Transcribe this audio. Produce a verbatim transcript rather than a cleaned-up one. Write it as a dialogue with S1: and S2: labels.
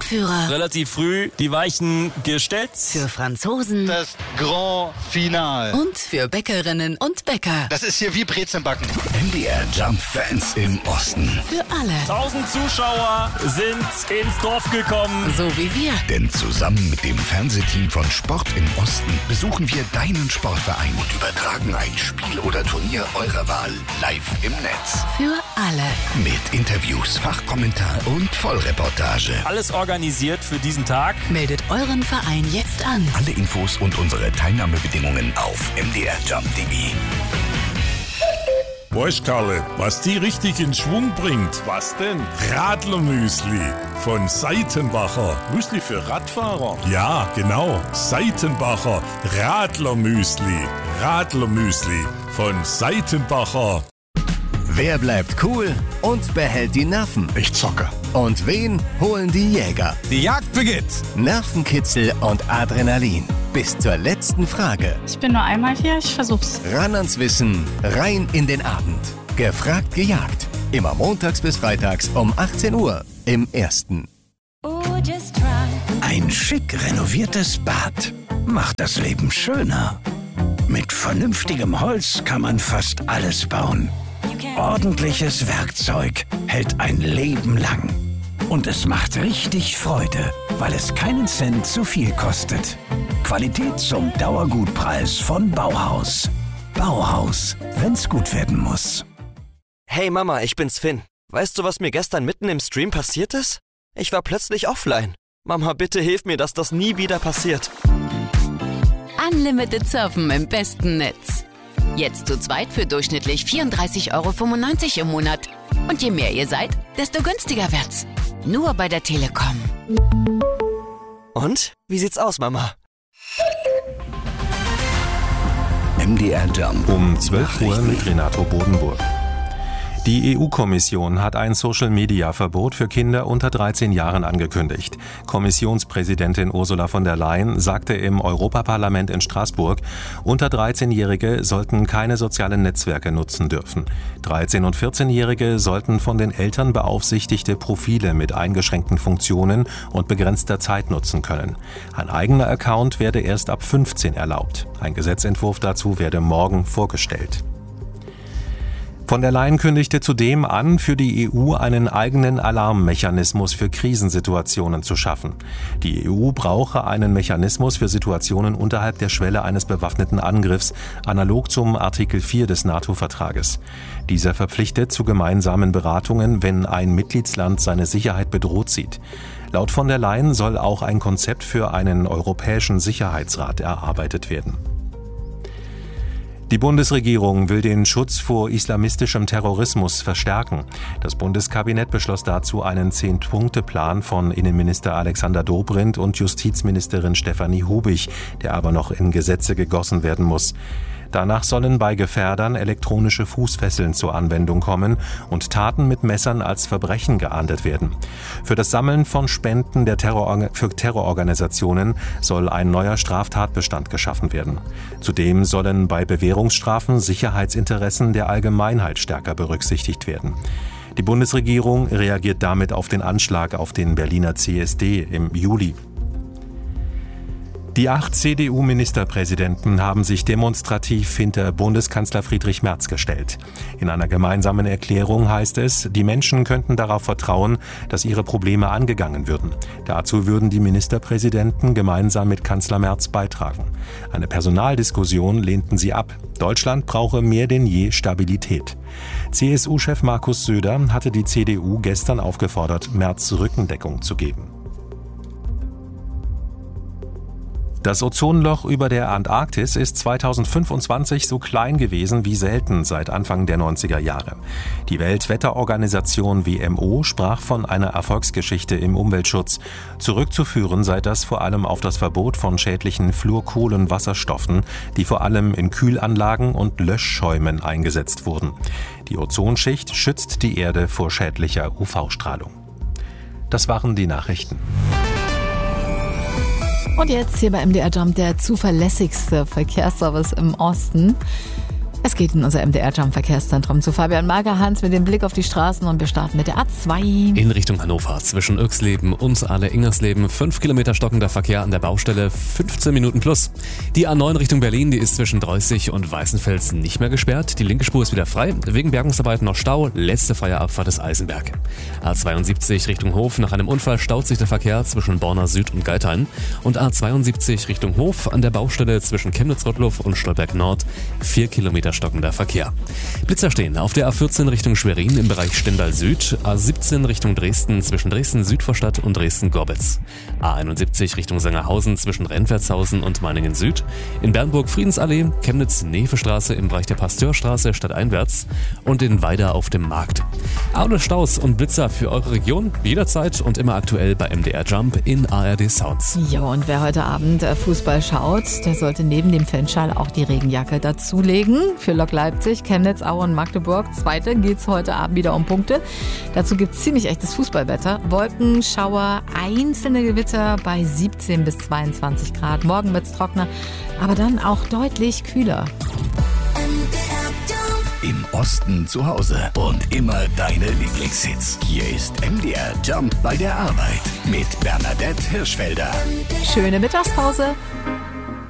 S1: Lokführer.
S2: Relativ früh die Weichen gestellt.
S1: Für Franzosen.
S3: Das Grand Finale.
S1: Und für Bäckerinnen und Bäcker.
S3: Das ist hier wie Brezenbacken.
S4: M D R Jump Fans im Osten.
S1: Für alle.
S2: Tausend Zuschauer sind ins Dorf gekommen.
S1: So wie wir.
S4: Denn zusammen mit dem Fernsehteam von Sport im Osten besuchen wir deinen Sportverein und übertragen ein Spiel oder Turnier eurer Wahl live im Netz.
S1: Für alle.
S4: Mit Interviews, Fachkommentar und Vollreportage.
S2: Alles organisiert für diesen Tag.
S1: Meldet euren Verein jetzt an.
S4: Alle Infos und unsere Teilnahmebedingungen auf m d r jump punkt d e.
S5: Weißt Karle, was die richtig in Schwung bringt? Was denn? Radlermüsli von Seitenbacher. Müsli für Radfahrer? Ja, genau. Seitenbacher Radlermüsli. Radlermüsli von Seitenbacher.
S6: Wer bleibt cool und behält die Nerven?
S4: Ich zocke.
S6: Und wen holen die Jäger?
S7: Die Jagd beginnt.
S6: Nervenkitzel und Adrenalin. Bis zur letzten Frage.
S8: Ich bin nur einmal hier, ich versuch's.
S6: Ran ans Wissen, rein in den Abend. Gefragt, gejagt. Immer montags bis freitags um achtzehn Uhr im Ersten.
S4: Ein schick renoviertes Bad macht das Leben schöner. Mit vernünftigem Holz kann man fast alles bauen. Ordentliches Werkzeug hält ein Leben lang. Und es macht richtig Freude, weil es keinen Cent zu viel kostet. Qualität zum Dauergutpreis von Bauhaus. Bauhaus, wenn's gut werden muss.
S9: Hey Mama, ich bin's Finn. Weißt du, was mir gestern mitten im Stream passiert ist? Ich war plötzlich offline. Mama, bitte hilf mir, dass das nie wieder passiert.
S1: Unlimited Surfen im besten Netz. Jetzt zu zweit für durchschnittlich vierunddreißig Euro fünfundneunzig im Monat. Und je mehr ihr seid, desto günstiger wird's. Nur bei der Telekom.
S9: Und? Wie sieht's aus, Mama?
S4: M D R Jump.
S10: Um zwölf Uhr mit Renato Bodenburg. Die E U-Kommission hat ein Social-Media-Verbot für Kinder unter dreizehn Jahren angekündigt. Kommissionspräsidentin Ursula von der Leyen sagte im Europaparlament in Straßburg, unter dreizehnjährige sollten keine sozialen Netzwerke nutzen dürfen. dreizehn- und vierzehnjährige sollten von den Eltern beaufsichtigte Profile mit eingeschränkten Funktionen und begrenzter Zeit nutzen können. Ein eigener Account werde erst ab fünfzehn erlaubt. Ein Gesetzentwurf dazu werde morgen vorgestellt. Von der Leyen kündigte zudem an, für die E U einen eigenen Alarmmechanismus für Krisensituationen zu schaffen. Die E U brauche einen Mechanismus für Situationen unterhalb der Schwelle eines bewaffneten Angriffs, analog zum Artikel vier des NATO-Vertrages. Dieser verpflichtet zu gemeinsamen Beratungen, wenn ein Mitgliedsland seine Sicherheit bedroht sieht. Laut von der Leyen soll auch ein Konzept für einen europäischen Sicherheitsrat erarbeitet werden. Die Bundesregierung will den Schutz vor islamistischem Terrorismus verstärken. Das Bundeskabinett beschloss dazu einen Zehn-Punkte-Plan von Innenminister Alexander Dobrindt und Justizministerin Stefanie Hubig, der aber noch in Gesetze gegossen werden muss. Danach sollen bei Gefährdern elektronische Fußfesseln zur Anwendung kommen und Taten mit Messern als Verbrechen geahndet werden. Für das Sammeln von Spenden der Terror- für Terrororganisationen soll ein neuer Straftatbestand geschaffen werden. Zudem sollen bei Bewährungsstrafen Sicherheitsinteressen der Allgemeinheit stärker berücksichtigt werden. Die Bundesregierung reagiert damit auf den Anschlag auf den Berliner C S D im Juli. Die acht C D U-Ministerpräsidenten haben sich demonstrativ hinter Bundeskanzler Friedrich Merz gestellt. In einer gemeinsamen Erklärung heißt es, die Menschen könnten darauf vertrauen, dass ihre Probleme angegangen würden. Dazu würden die Ministerpräsidenten gemeinsam mit Kanzler Merz beitragen. Eine Personaldiskussion lehnten sie ab. Deutschland brauche mehr denn je Stabilität. C S U-Chef Markus Söder hatte die C D U gestern aufgefordert, Merz Rückendeckung zu geben. Das Ozonloch über der Antarktis ist zweitausendfünfundzwanzig so klein gewesen wie selten seit Anfang der neunziger Jahre. Die Weltwetterorganisation W M O sprach von einer Erfolgsgeschichte im Umweltschutz. Zurückzuführen sei das vor allem auf das Verbot von schädlichen Fluorkohlenwasserstoffen, die vor allem in Kühlanlagen und Löschschäumen eingesetzt wurden. Die Ozonschicht schützt die Erde vor schädlicher U V-Strahlung. Das waren die Nachrichten.
S11: Und jetzt hier bei M D R Jump der zuverlässigste Verkehrsservice im Osten.
S7: Es geht in unser M D R-Jump-Verkehrszentrum zu Fabian Magerhans mit dem Blick auf die Straßen und wir starten mit der A zwei.
S11: In Richtung Hannover zwischen Irxleben und Aale-Ingersleben fünf Kilometer stockender Verkehr an der Baustelle, fünfzehn Minuten plus. Die A neun Richtung Berlin, die ist zwischen Dreußig und Weißenfels nicht mehr gesperrt. Die linke Spur ist wieder frei. Wegen Bergungsarbeiten noch Stau. Letzte freie Abfahrt ist Eisenberg. A zweiundsiebzig Richtung Hof. Nach einem Unfall staut sich der Verkehr zwischen Borna Süd und Geithain. Und A zweiundsiebzig Richtung Hof an der Baustelle zwischen Chemnitz-Rottluff und Stolberg Nord. vier Kilometer stockender Verkehr. Blitzer stehen auf der A vierzehn Richtung Schwerin im Bereich Stendal Süd. A siebzehn Richtung Dresden zwischen Dresden-Südvorstadt und Dresden-Gorbitz. A einundsiebzig Richtung Sangerhausen zwischen Rennwertshausen und Meiningen Süd. In Bernburg Friedensallee, Chemnitz-Nevestraße im Bereich der Pasteurstraße stadteinwärts und in Weida auf dem Markt. Aule Staus und Blitzer für eure Region jederzeit und immer aktuell bei M D R Jump in A R D Sounds.
S7: Ja, und wer heute Abend Fußball schaut, der sollte neben dem Fanschal auch die Regenjacke dazulegen. Für Lok Leipzig, Chemnitz, Aue und Magdeburg. Zweite geht's heute Abend wieder um Punkte. Dazu gibt's ziemlich echtes Fußballwetter. Wolken, Schauer, einzelne Gewitter bei siebzehn bis zweiundzwanzig Grad. Morgen wird's trockener, aber dann auch deutlich kühler.
S4: Im Osten zu Hause und immer deine Lieblingshits. Hier ist M D R Jump bei der Arbeit mit Bernadette Hirschfelder.
S7: Schöne Mittagspause.